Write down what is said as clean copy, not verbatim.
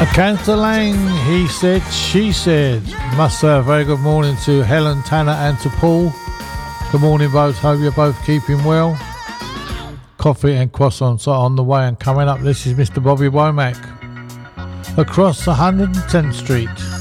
Cantor Lane, he said, she said. Must say a very good morning to Helen, Tanner and to Paul. Good morning both, hope you're both keeping well. Coffee and croissants are on the way, and coming up this is Mr. Bobby Womack. Across 110th Street.